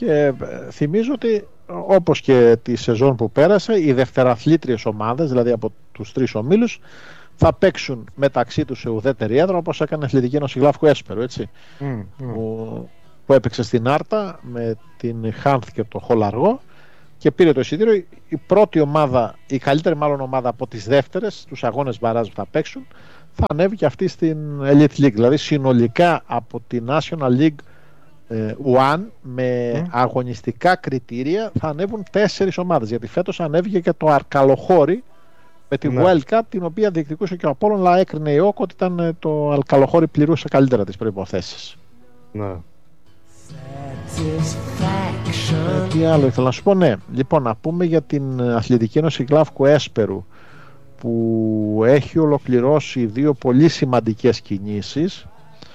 Και θυμίζω ότι όπως και τη σεζόν που πέρασε, οι δευτεραθλήτριες ομάδες, δηλαδή από τους 3 ομίλους, θα μεταξύ τους σε ουδέτερη έδρα, όπως έκανε η Αθλητική Ένωση Γλάφκου Έσπερου, έτσι, που έπαιξε στην Άρτα με την Χάνθ και το Χολαργό και πήρε το εισιτήριο. Η πρώτη ομάδα, η καλύτερη μάλλον ομάδα από τις δεύτερες, τους αγώνες μπαράζ που θα παίξουν, θα ανέβει και αυτή στην Elite League. Δηλαδή συνολικά από τη National League One με αγωνιστικά κριτήρια θα ανέβουν 4 ομάδες, γιατί φέτος ανέβηκε και το Αλκαλοχώρι με τη Wildcat, την οποία διεκδικούσε και ο Απόλλων, αλλά έκρινε η ΟΚ ότι ήταν το Αλκαλοχώρι πληρούσε καλύτερα τις προϋποθέσεις. Ναι. Τι άλλο ήθελα να σου πω? Ναι, λοιπόν, να πούμε για την Αθλητική Ένωση Γλάφκου Έσπερου, που έχει ολοκληρώσει 2 πολύ σημαντικές κινήσεις.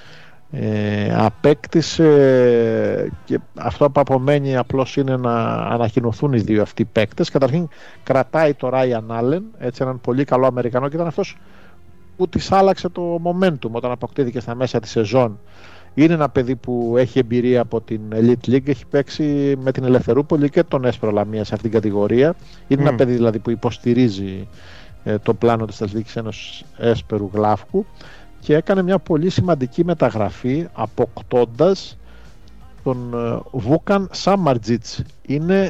Απέκτησε, και αυτό που απομένει απλώς είναι να ανακοινωθούν οι 2 αυτοί παίκτες. Καταρχήν κρατάει το Ryan Allen, έτσι, έναν πολύ καλό Αμερικανό, και ήταν αυτός που της άλλαξε το momentum όταν αποκτήθηκε στα μέσα της σεζόν. Είναι ένα παιδί που έχει εμπειρία από την Elite League, έχει παίξει με την Ελευθερούπολη και τον Έσπερο Λαμία σε αυτήν την κατηγορία. Είναι ένα παιδί δηλαδή που υποστηρίζει το πλάνο της Αθλητικής Ένωσης Έσπερου Γλάφκου, και έκανε μια πολύ σημαντική μεταγραφή αποκτώντας τον Βούκαν Σάμαρτζιτς. Είναι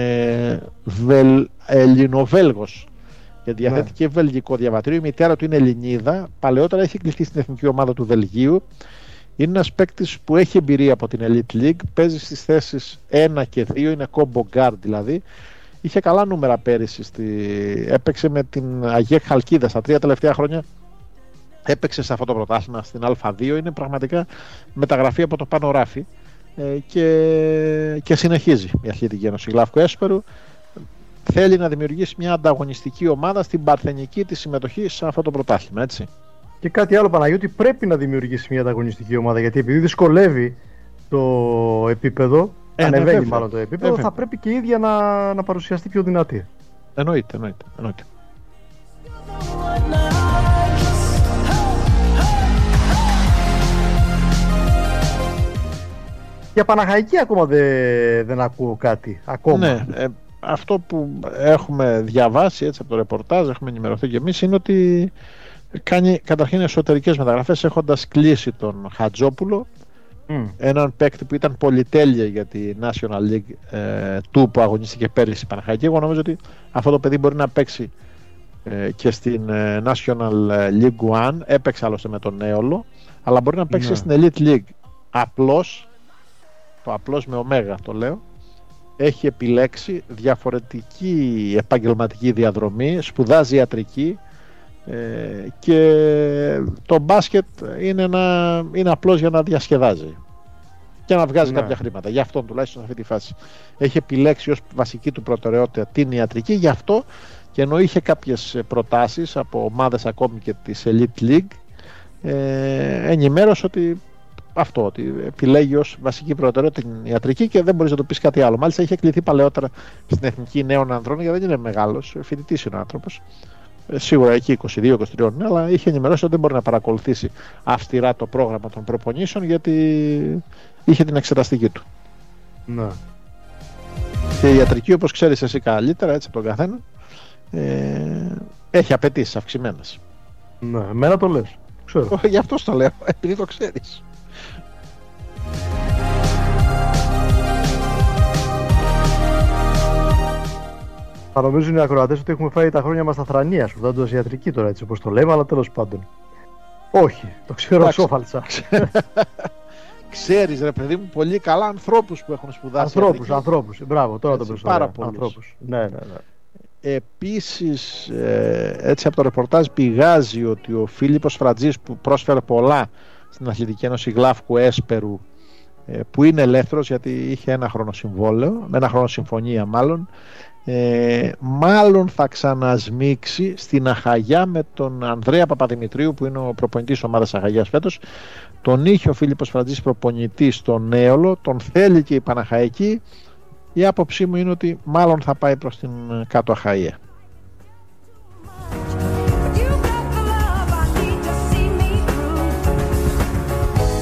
Ελληνοβέλγος και διαθέτει και βελγικό διαβατήριο. Η μητέρα του είναι Ελληνίδα, παλαιότερα έχει κληθεί στην εθνική ομάδα του Βελγίου. Είναι ένας παίκτης που έχει εμπειρία από την Elite League, παίζει στις θέσεις 1 και 2, είναι combo guard δηλαδή. Είχε καλά νούμερα πέρυσι, έπαιξε με την Αγία Χαλκίδα στα 3 τελευταία χρόνια. Έπαιξε σε αυτό το πρωτάθλημα στην Α2, είναι πραγματικά μεταγραφή από το πάνω ράφι, και συνεχίζει η Αθλητική Ένωση Γλάφκου Έσπερου. Θέλει να δημιουργήσει μια ανταγωνιστική ομάδα στην παρθενική της συμμετοχή σε αυτό το πρωτάθλημα, έτσι. Και κάτι άλλο, Παναγιώτη, πρέπει να δημιουργήσει μια ανταγωνιστική ομάδα, γιατί επειδή δυσκολεύει το επίπεδο, ανεβαίνει μάλλον το επίπεδο, θα πρέπει και η ίδια να παρουσιαστεί πιο δυνατή. Εννοείται. Για Παναχαϊκή ακόμα δεν ακούω κάτι. Ακόμα. Ναι, αυτό που έχουμε διαβάσει έτσι από το ρεπορτάζ, έχουμε ενημερωθεί και εμείς, είναι ότι κάνει καταρχήν εσωτερικές μεταγραφές, έχοντας κλείσει τον Χατζόπουλο, έναν παίκτη που ήταν πολυτέλεια για τη National League 2 που αγωνίστηκε πέρυσι η Παναχαϊκή. Εγώ νομίζω ότι αυτό το παιδί μπορεί να παίξει και στην National League 1, έπαιξε άλλωστε με τον Νέολο, αλλά μπορεί να παίξει στην Elite League. Απλώς, το απλώς με ωμέγα το λέω, έχει επιλέξει διαφορετική επαγγελματική διαδρομή, σπουδάζει ιατρική, και το μπάσκετ είναι απλώς για να διασκεδάζει και να βγάζει κάποια χρήματα. Γι' αυτό τουλάχιστον σε αυτή τη φάση έχει επιλέξει ως βασική του προτεραιότητα την ιατρική. Γι' αυτό, και ενώ είχε κάποιες προτάσεις από ομάδες ακόμη και της Elite League, ενημέρωσε ότι επιλέγει ως βασική προτεραιότητα την ιατρική και δεν μπορείς να το πεις κάτι άλλο. Μάλιστα είχε κληθεί παλαιότερα στην Εθνική Νέων Ανδρών, γιατί δεν είναι μεγάλος, φοιτητής είναι ο άνθρωπος, σίγουρα εκεί 22-23, αλλά είχε ενημερώσει ότι δεν μπορεί να παρακολουθήσει αυστηρά το πρόγραμμα των προπονήσεων, γιατί είχε την εξεταστική του. Ναι. Και η ιατρική, όπως ξέρεις εσύ καλύτερα, έτσι από τον καθένα, έχει απαιτήσεις αυξημένες. Ναι, εμένα το λες. Ξέρω. Γι' αυτό το λέω, επειδή το ξέρεις. Θα νομίζουν οι ακροατές ότι έχουμε φάει τα χρόνια μας στα θρανία, σπουδάζοντας ιατρική τώρα, έτσι όπως το λέμε, αλλά τέλος πάντων. Όχι, το ξέρω σόφαλτσα. Ξέρεις ρε παιδί μου πολύ καλά ανθρώπους που έχουν σπουδάσει. Ανθρώπους, μπράβο, τώρα το προσωπικό. Πάρα πολλούς. Ναι. Επίσης, έτσι από το ρεπορτάζ πηγάζει ότι ο Φίλιππος Φρατζής, που πρόσφερε πολλά στην Αθλητική Ένωση Γλάφκου Έσπερου, που είναι ελεύθερος γιατί είχε ένα χρόνο συμβόλαιο, με ένα χρόνο συμφωνία μάλλον θα ξανασμίξει στην Αχαγιά με τον Ανδρέα Παπαδημητρίου, που είναι ο προπονητής ομάδας Αχαγιάς φέτος. Τον είχε ο Φίλιππος Φρατζής προπονητή στον Νέολο, τον θέλει και η Παναχαϊκή. Η άποψή μου είναι ότι μάλλον θα πάει προς την κάτω Αχαΐα.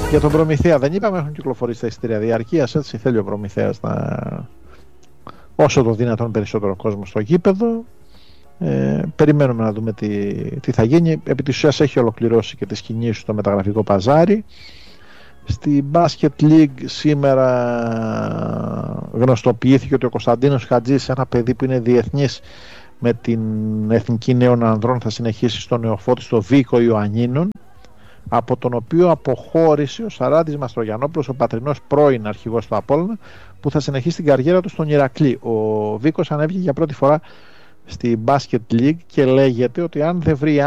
Για τον Προμηθέα δεν είπαμε, έχουν κυκλοφορήσει τα εισιτήρια διαρκείας, έτσι θέλει ο Προμηθέας να όσο το δυνατόν περισσότερο κόσμο στο γήπεδο. Περιμένουμε να δούμε τι θα γίνει. Επί της ουσίας έχει ολοκληρώσει και τις κινήσεις στο μεταγραφικό παζάρι. Στη Basket League σήμερα γνωστοποιήθηκε ότι ο Κωνσταντίνος Χατζής, ένα παιδί που είναι διεθνής με την Εθνική Νέων Ανδρών, θα συνεχίσει στο νεοφώτη στο Βίκο Ιωαννίνων, από τον οποίο αποχώρησε ο Σαράντης Μαστρογιαννόπουλος, ο πατρινός πρώην αρχηγός του Απόλλωνα, που θα συνεχίσει την καριέρα του στον Ηρακλή. Ο Βίκος ανέβηκε για πρώτη φορά στη Basket League και λέγεται ότι αν δεν βρει